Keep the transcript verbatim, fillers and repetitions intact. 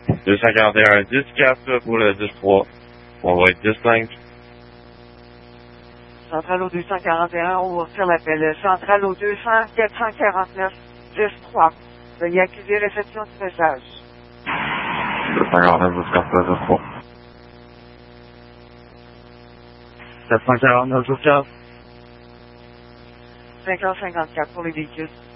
deux cent quarante et un, dix quatre pour le dix trois. On va être dix cinq. Centrale au deux cent quarante et un, on va faire l'appel. Centrale au deux cents, quatre cent quarante-neuf, dix trois. Veuillez accuser réception du message. deux cent quarante-neuf, dix quatre, dix trois. sept cent quarante-neuf, dix quatre. cinq heures cinquante-quatre pour les véhicules.